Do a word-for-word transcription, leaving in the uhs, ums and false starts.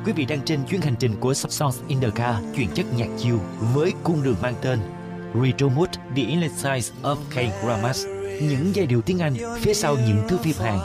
Quý vị đang trên chuyến hành trình của Songs in the Car, chuyển chất nhạc chill với cung đường mang tên Retromood The Inner Side of K-Dramas. Những giai điệu tiếng Anh phía sau những thước phim Hàn